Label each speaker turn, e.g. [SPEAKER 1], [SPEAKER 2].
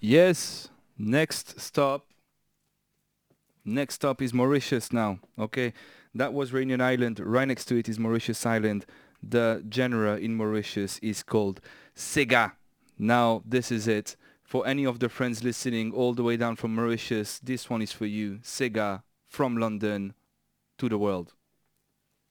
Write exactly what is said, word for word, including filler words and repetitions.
[SPEAKER 1] Yes, next stop. Next stop is Mauritius now. Okay, that was Reunion Island. Right next to it is Mauritius Island. The genre in Mauritius is called Sega. Now, this is it. For any of the friends listening all the way down from Mauritius, this one is for you. Sega from London to the world.